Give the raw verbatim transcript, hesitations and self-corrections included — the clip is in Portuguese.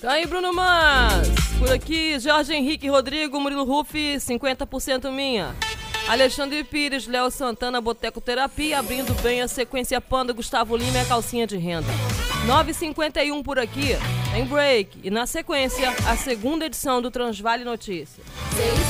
Tá aí, Bruno Mars. Por aqui, Jorge Henrique, Rodrigo, Murilo Rufi, cinquenta por cento minha. Alexandre Pires, Léo Santana, Boteco Terapia, abrindo bem a sequência Panda, Gustavo Lima e a calcinha de renda. nove e cinquenta e um por aqui, em break. E na sequência, a segunda edição do Transvale Notícias.